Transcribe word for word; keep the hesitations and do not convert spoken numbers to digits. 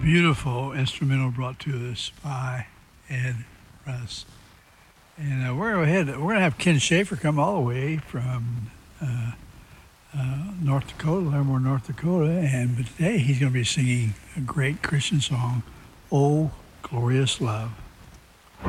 beautiful instrumental brought to us by Ed Russ. And uh, we're gonna head, we're gonna have Ken Schaefer come all the way from uh, uh, North Dakota, Livermore, North Dakota, and but today he's gonna be singing a great Christian song, "Oh Glorious Love."